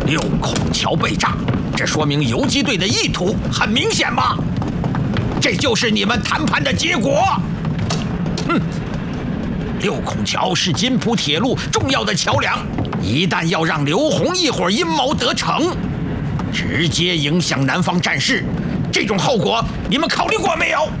6孔桥被炸，这说明游击队的意图很明显吧？这就是你们谈判的结果。6孔桥是津浦铁路重要的桥梁，一旦要让刘洪一伙阴谋得逞，直接影响南方战事，这种后果你们考虑过没有？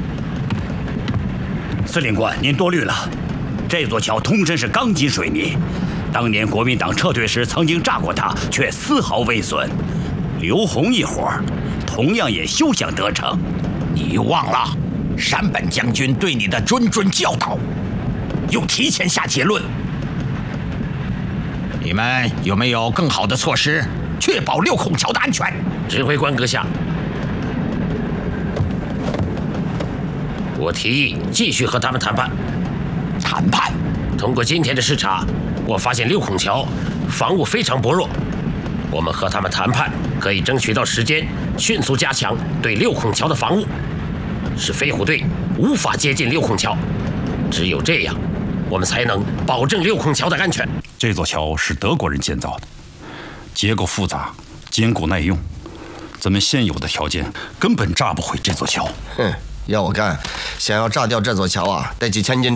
司令官，您多虑了。这座桥通身是钢筋水泥，当年国民党撤退时曾经炸过它，却丝毫未损。刘洪一伙同样也休想得逞。 你忘了山本将军对你的谆谆教导，又提前下结论。你们有没有更好的措施，确保6孔桥的安全？ 指挥官阁下，我提议继续和他们谈判。 谈判？ 通过今天的视察，我发现6孔桥防务非常薄弱。我们和他们谈判，可以争取到时间，迅速加强对6孔桥的防务，使飞虎队无法接近6孔桥。只有这样，我们才能保证6孔桥的安全。 这座桥是德国人建造的，结构复杂，坚固耐用，咱们现有的条件根本炸不毁这座桥。 要我干，想要炸掉这座桥啊，得几千斤